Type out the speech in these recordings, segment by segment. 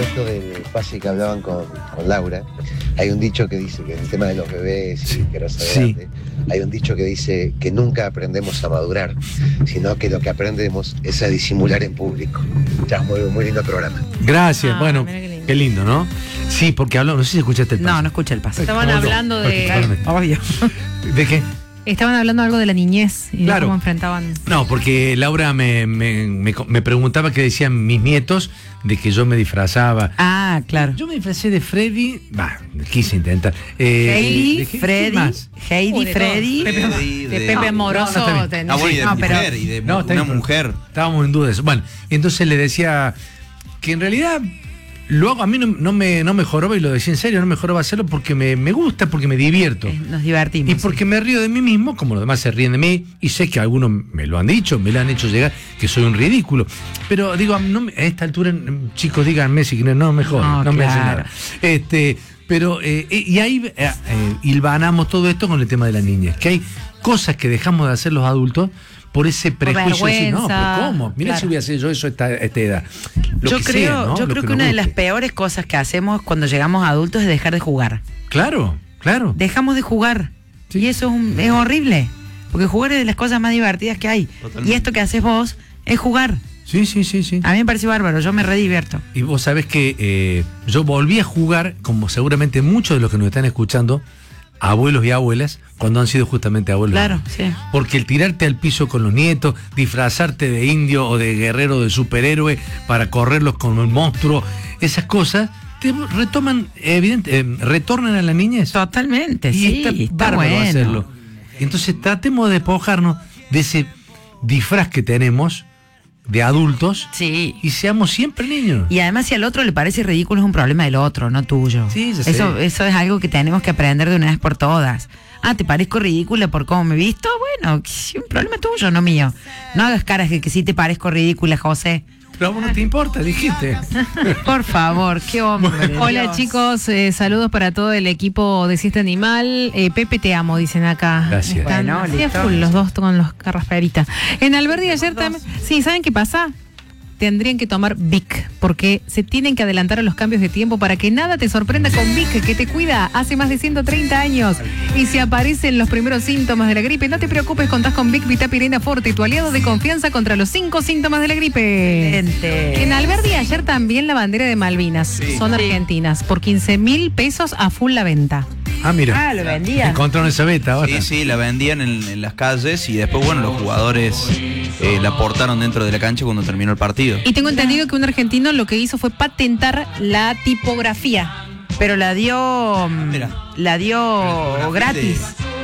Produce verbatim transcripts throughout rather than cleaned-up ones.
esto del pase que hablaban con, con Laura, hay un dicho que dice que en el tema de los bebés y que los Sí. grande, hay un dicho que dice que nunca aprendemos a madurar, sino que lo que aprendemos es a disimular en público. Ya, muy, muy lindo programa. Gracias, Ah, bueno, mira qué lindo. qué lindo, ¿no? Sí, porque hablamos, no sé si escuchaste el paso. No, no escuché el paso. Estaban ¿Cómo no? hablando de- Particularmente. Obvio. ¿De qué? Estaban hablando algo de la niñez y Claro. de cómo enfrentaban. No, porque Laura me, me, me, me preguntaba qué decían mis nietos de que yo me disfrazaba. Ah, claro. Yo me disfracé de Freddy, va, quise intentar. Eh, Heidi, ¿de qué- Freddy, qué más? Heidi, Uy, de Freddy. todo. Pepe, Freddy, de de- Pepe No, Amoroso. no, no, está bien. tenés- Ah, bueno, y de No, pero- mujer, y de No, está una bien, mujer. Estábamos en duda de eso. Bueno, y entonces le decía que en realidad lo hago, a mí no, no me, no me joroba, y lo decía en serio, no me joroba hacerlo porque me, me gusta, porque me divierto. Eh, Nos divertimos. Y porque me río de mí mismo, como los demás se ríen de mí, y sé que algunos me lo han dicho, me lo han hecho llegar, que soy un ridículo. Pero digo, no me- a esta altura, chicos, díganme si quieren, no me jodan, no, No, me hacen claro. nada. Este, pero, eh, y ahí eh, eh, hilvanamos todo esto con el tema de la niñez, que hay cosas que dejamos de hacer los adultos por ese prejuicio de decir, no, pero vergüenza, ¿cómo? Mira claro. si voy a hacer yo eso a esta, a esta edad. Lo yo que creo, sea, ¿no? yo Lo creo que, nos una de las guste. peores cosas que hacemos cuando llegamos a adultos es dejar de jugar. Claro, claro. Dejamos de jugar. Sí. Y eso es, un- es horrible. Porque jugar es de las cosas más divertidas que hay. Totalmente. Y esto que haces vos es jugar. Sí, sí, sí, sí. A mí me pareció bárbaro, yo me redivierto. Y vos sabés que eh, yo volví a jugar, como seguramente muchos de los que nos están escuchando, abuelos y abuelas, cuando han sido justamente abuelos. Claro, sí. Porque el tirarte al piso con los nietos, disfrazarte de indio o de guerrero, de superhéroe, para correrlos con un monstruo, esas cosas, te retoman, evidente, eh, retornan a la niñez. Totalmente, Y sí. está Está bárbaro bueno. hacerlo. Entonces tratemos de despojarnos de ese disfraz que tenemos de adultos Sí. y seamos siempre niños. Y además, si al otro le parece ridículo, es un problema del otro, no tuyo. Sí, ya sé. eso, eso es algo que tenemos que aprender de una vez por todas. Ah, ¿te parezco ridícula por cómo me he visto? Bueno, sí, un problema tuyo, no mío. No hagas caras de que sí te parezco ridícula, José. Pero a vos no te importa, dijiste. Por favor, qué hombre. Hola Dios. chicos, eh, saludos para todo el equipo de Siesta Animal. Eh, Pepe, te amo, dicen acá. Gracias. Están Bueno, así a listo. full, los dos con los carrasperitas. En Alberdi ayer también. Sí, ¿saben qué pasa? Tendrían que tomar Vic, porque se tienen que adelantar a los cambios de tiempo para que nada te sorprenda con Vic, que te cuida hace más de ciento treinta años. Y si aparecen los primeros síntomas de la gripe, no te preocupes, contás con Vic Vitapirena Forte, tu aliado de confianza contra los cinco síntomas de la gripe. Excelente. En Alberdi ayer también la bandera de Malvinas, son argentinas, por quince mil pesos a full la venta. Ah, mira. Ah, lo vendía. Encontraron esa beta ahora. Sí, sí, la vendían en, en las calles y después, bueno, los jugadores eh, la portaron dentro de la cancha cuando terminó el partido. Y tengo entendido que un argentino lo que hizo fue patentar la tipografía. Pero la dio. Mira. La dio Pero gratis.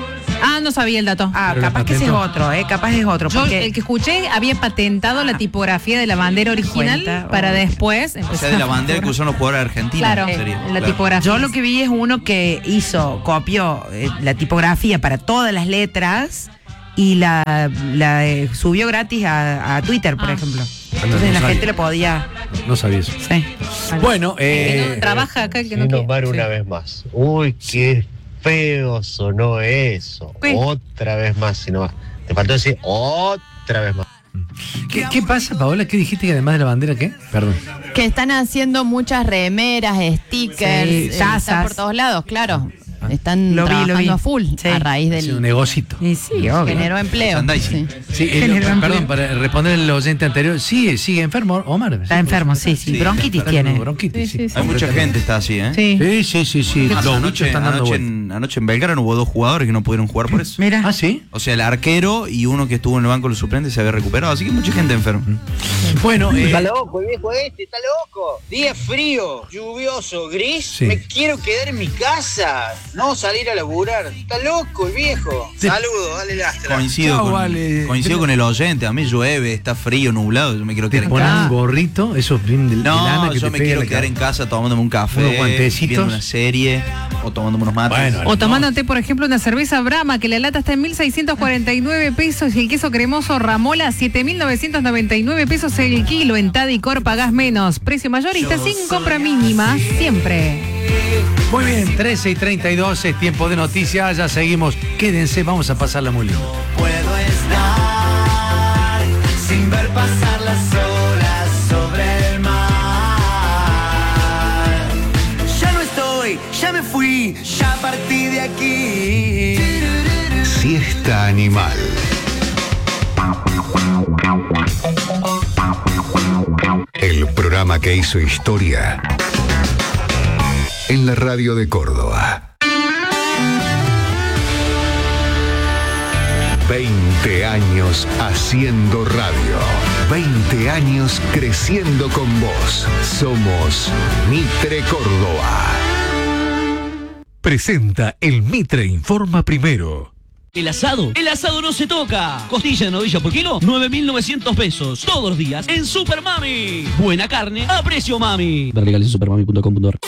Ah, no sabía el dato. Ah, Pero la capaz que ese es patentó. otro, ¿eh? Capaz es otro. Yo, Porque el que escuché, había patentado la tipografía de la bandera original Cuenta, para oh. después O empezar sea, de la a bandera que usaron los jugadores argentinos. Claro, sería. la Claro. tipografía. yo lo que vi es uno que hizo, copió eh, la tipografía para todas las letras y la, la eh, subió gratis a, a Twitter, por Ah. ejemplo. no Entonces la sabía. gente le podía. No sabía eso. Sí. Bueno, El que eh, no trabaja acá, el que no Sin quiere. Omar una sí. vez más. Uy, qué feo sonó eso. ¿Qué? Otra vez más, si no. Te faltó decir otra vez más. ¿qué, ¿qué pasa, Paola? ¿Qué dijiste que además de la bandera qué? Perdón. Que están haciendo muchas remeras, stickers, Sí, eh, tazas. está por todos lados, claro. Están Lo vi, lo trabajando vi. a full Sí. a raíz Es un del negocito. Y sí, obvio. generó empleo. Merchandising. Sí. Sí, eh, Generó no, empleo. perdón, para responder al oyente anterior, sí, sigue enfermo, Omar. Está enfermo, sí, sí. Sí, Bronquitis está tiene. Bronquitis, Sí, sí. sí, sí. Hay mucha gente está así, ¿eh? Sí. Sí, sí, sí, sí. Ah, Los anoche, bichos están dando anoche, vueltas. en, anoche en Belgrano hubo dos jugadores que no pudieron jugar por eso. Mira. Ah, sí. O sea, el arquero y uno que estuvo en el banco de los suplentes se había recuperado. Así que mucha gente enferma. Bueno, eh, Está loco, el viejo este, está loco. Día frío, lluvioso, gris. Sí. Me quiero quedar en mi casa, no salir a laburar. Está loco el viejo. Sí. Saludos, dale lastra. Coincido, Chau, con, vale. coincido con el oyente. A mí llueve, está frío, nublado. Yo me quiero te quedar en ponen casa. un gorrito, esos bien de, de lana No, que yo te me pega quiero la quedar en cara. casa tomándome un café, Unos guantecitos. viendo una serie o tomándome unos mates. Bueno, O tomándote, por ejemplo, una cerveza Brahma, que la lata está en mil seiscientos cuarenta y nueve pesos y el queso cremoso Ramola, siete mil novecientos noventa y nueve pesos el kilo. En Tadicor pagás menos. Precio mayorista sin compra mínima, siempre. Muy bien, trece y treinta y dos es tiempo de noticias, ya seguimos. Quédense, vamos a pasarla muy lindo. Puedo estar sin ver pasar las olas sobre el mar. mí, ya partí de aquí. Siesta Animal. El programa que hizo historia en la radio de Córdoba. veinte años haciendo radio. veinte años creciendo con vos. Somos Mitre Córdoba. Presenta el Mitre Informa Primero. El asado, el asado no se toca. Costilla de novilla por kilo, nueve mil novecientos pesos. Todos los días en Super Mami. Buena carne a precio mami. Ver legales en supermami punto com punto a r.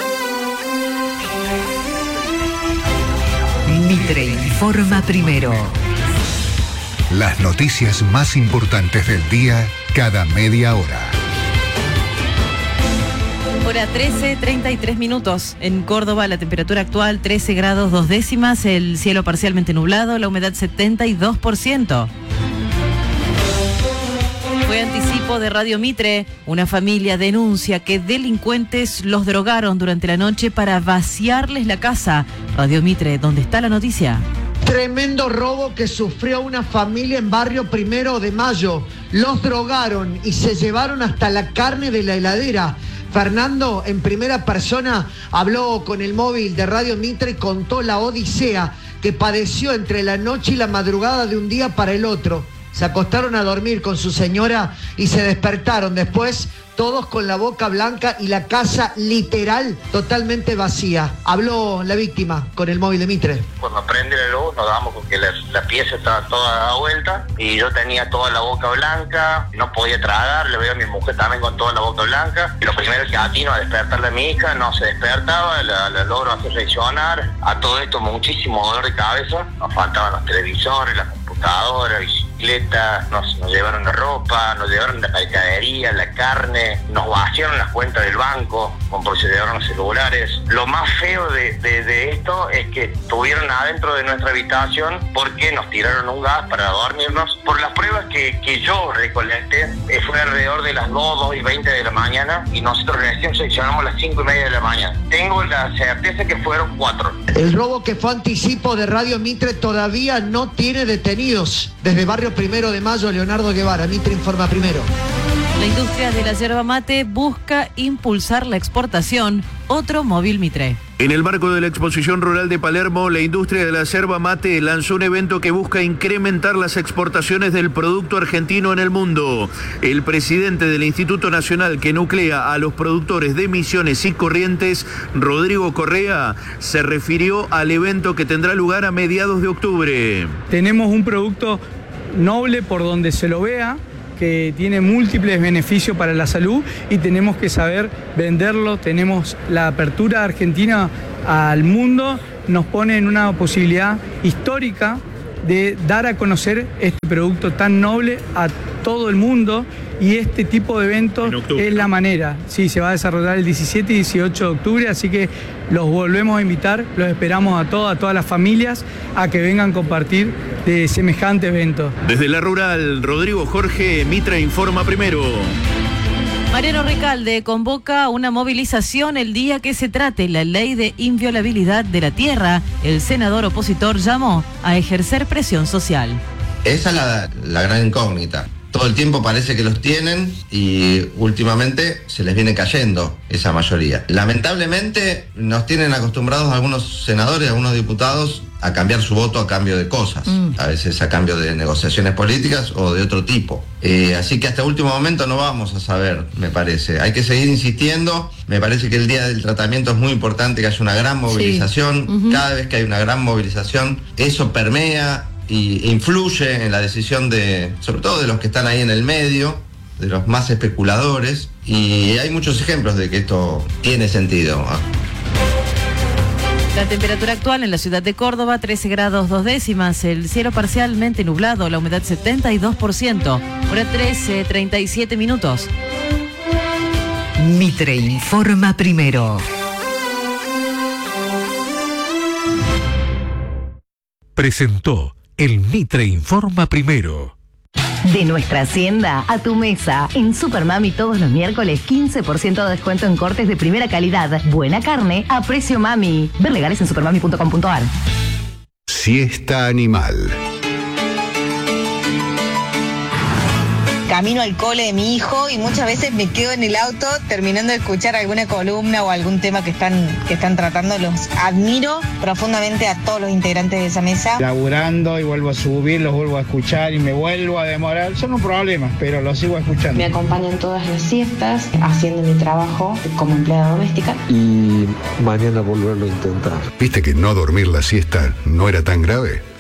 Mitre Informa Primero. Las noticias más importantes del día cada media hora. Hora trece, treinta y tres minutos. En Córdoba la temperatura actual trece grados dos décimas, el cielo parcialmente nublado, la humedad setenta y dos por ciento. Fue anticipo de Radio Mitre. Una familia denuncia que delincuentes los drogaron durante la noche para vaciarles la casa. Radio Mitre, ¿dónde está la noticia? Tremendo robo que sufrió una familia en barrio Primero de Mayo. Los drogaron y se llevaron hasta la carne de la heladera. Fernando, en primera persona, habló con el móvil de Radio Mitre y contó la odisea que padeció entre la noche y la madrugada de un día para el otro. Se acostaron a dormir con su señora y se despertaron después, todos con la boca blanca y la casa literal totalmente vacía. Habló la víctima con el móvil de Mitre. Cuando prende la luz nos damos con que la, la pieza estaba toda dada vuelta y yo tenía toda la boca blanca, no podía tragar, le veo a mi mujer también con toda la boca blanca. Y lo primero que atino a despertarle a mi hija, no se despertaba, la, la logro hacer reaccionar. A todo esto muchísimo dolor de cabeza, nos faltaban los televisores, las computadoras, bicicletas, nos, nos llevaron la ropa, nos llevaron la mercadería, la carne, nos vaciaron las cuentas del banco, como se llevaron los celulares. Lo más feo de, de, de esto es que estuvieron adentro de nuestra habitación porque nos tiraron un gas para dormirnos. Por las pruebas que, que yo recolecté, eh, fue alrededor de las dos, dos y veinte de la mañana y nosotros recién seccionamos a las cinco y media de la mañana. Tengo la certeza que fueron cuatro. El robo que fue anticipo de Radio Mitre todavía no tiene detenidos. Desde Barrio Primero de Mayo, Leonardo Guevara, Mitre Informa Primero. La industria de la yerba mate busca impulsar la exportación. Otro móvil Mitre. En el marco de la Exposición Rural de Palermo, la industria de la yerba mate lanzó un evento que busca incrementar las exportaciones del producto argentino en el mundo. El presidente del Instituto Nacional que nuclea a los productores de Misiones y Corrientes, Rodrigo Correa, se refirió al evento que tendrá lugar a mediados de octubre. Tenemos un producto noble por donde se lo vea, que tiene múltiples beneficios para la salud y tenemos que saber venderlo. Tenemos la apertura argentina al mundo, nos pone en una posibilidad histórica de dar a conocer este producto tan noble a todo el mundo, y este tipo de eventos es la manera. Sí, se va a desarrollar el diecisiete y dieciocho de octubre, así que los volvemos a invitar, los esperamos a todas, a todas las familias a que vengan a compartir de semejante evento. Desde la rural, Rodrigo Jorge, Mitre Informa Primero. Mariano Recalde convoca una movilización el día que se trate la ley de inviolabilidad de la tierra. El senador opositor llamó a ejercer presión social. Esa es la, la gran incógnita. Todo el tiempo parece que los tienen y últimamente se les viene cayendo esa mayoría. Lamentablemente nos tienen acostumbrados algunos senadores, algunos diputados a cambiar su voto a cambio de cosas, mm. a veces a cambio de negociaciones políticas o de otro tipo. Eh, así que hasta último momento no vamos a saber, me parece. Hay que seguir insistiendo. Me parece que el día del tratamiento es muy importante que haya una gran movilización. Sí. Uh-huh. Cada vez que hay una gran movilización, eso permea y influye en la decisión de, sobre todo de los que están ahí en el medio, de los más especuladores, y hay muchos ejemplos de que esto tiene sentido. La temperatura actual en la ciudad de Córdoba, trece grados dos décimas, el cielo parcialmente nublado, la humedad setenta y dos por ciento, hora trece, treinta y siete minutos. Mitre Informa Primero. Presentó el Mitre Informa Primero. De nuestra hacienda a tu mesa. En Supermami todos los miércoles quince por ciento de descuento en cortes de primera calidad. Buena carne a precio mami. Ver legales en supermami punto com punto a r. Siesta animal. Camino al cole de mi hijo y muchas veces me quedo en el auto terminando de escuchar alguna columna o algún tema que están, que están tratando. Los admiro profundamente a todos los integrantes de esa mesa. Laburando y vuelvo a subir, los vuelvo a escuchar y me vuelvo a demorar. Son un problema, pero los sigo escuchando. Me acompañan todas las siestas haciendo mi trabajo como empleada doméstica. Y mañana volverlo a intentar. ¿Viste que no dormir la siesta no era tan grave?